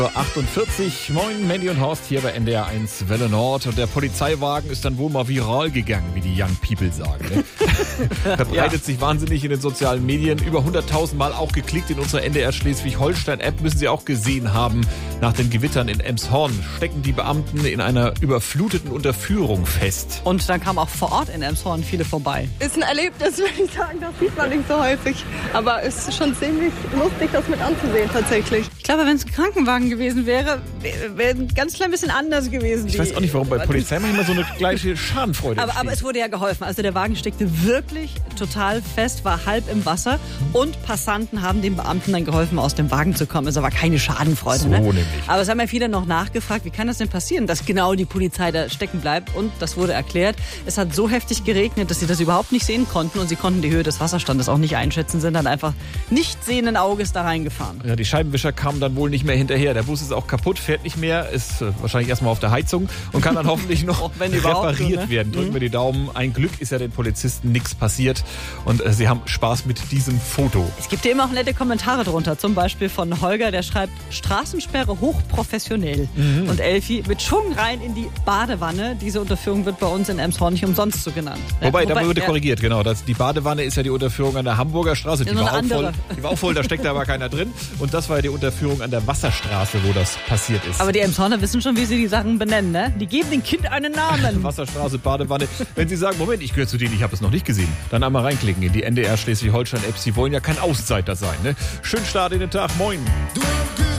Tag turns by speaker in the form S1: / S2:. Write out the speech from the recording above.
S1: 48, moin, Mandy und Horst hier bei NDR 1 Welle Nord. Und der Polizeiwagen ist dann wohl mal viral gegangen, wie die Young People sagen. Ne? Verbreitet sich wahnsinnig in den sozialen Medien. Über 100.000 Mal auch geklickt in unserer NDR Schleswig-Holstein-App. Müssen Sie auch gesehen haben. Nach den Gewittern in Elmshorn stecken die Beamten in einer überfluteten Unterführung fest.
S2: Und dann kamen auch vor Ort in Elmshorn viele vorbei.
S3: Ist ein Erlebnis, würde ich sagen. Das sieht man nicht so häufig. Aber es ist schon ziemlich lustig, das mit anzusehen tatsächlich.
S2: Ich glaube, wenn es ein Krankenwagen gewesen wäre, wäre ein ganz klein bisschen anders gewesen.
S1: Ich weiß auch nicht, warum bei Polizei manchmal so eine gleiche Schadenfreude
S2: aber es wurde ja geholfen. Also der Wagen steckte wirklich total fest, war halb im Wasser und Passanten haben den Beamten dann geholfen, aus dem Wagen zu kommen. Es war keine Schadenfreude.
S1: So
S2: ne?
S1: nämlich.
S2: Aber es haben ja viele noch nachgefragt, wie kann das denn passieren, dass genau die Polizei da stecken bleibt? Und das wurde erklärt. Es hat so heftig geregnet, dass sie das überhaupt nicht sehen konnten und sie konnten die Höhe des Wasserstandes auch nicht einschätzen, sind dann einfach nicht sehenden Auges da reingefahren.
S1: Ja, die Scheibenwischer kamen dann wohl nicht mehr hinterher. Der Bus ist auch kaputt, fährt nicht mehr, ist wahrscheinlich erstmal auf der Heizung und kann dann hoffentlich noch repariert werden. Drücken wir die Daumen. Ein Glück ist ja den Polizisten nichts passiert und sie haben Spaß mit diesem Foto.
S2: Es gibt ja immer auch nette Kommentare drunter, zum Beispiel von Holger, der schreibt, Straßensperre hochprofessionell. Und Elfi, mit Schwung rein in die Badewanne. Diese Unterführung wird bei uns in Elmshorn nicht umsonst so genannt.
S1: Wobei da wurde korrigiert, genau. Die Badewanne ist ja die Unterführung an der Hamburger Straße. Die war auch voll, da steckt aber keiner drin. Und das war ja die Unterführung an der Wasserstraße, wo das passiert ist.
S2: Aber die Elmshorner wissen schon, wie sie die Sachen benennen, ne? Die geben dem Kind einen Namen.
S1: Wasserstraße, Badewanne. Wenn Sie sagen, Moment, ich gehöre zu denen, ich habe es noch nicht gesehen, dann einmal reinklicken in die NDR Schleswig-Holstein-App. Sie wollen ja kein Auszeiter sein, ne? Schönen Start in den Tag, moin.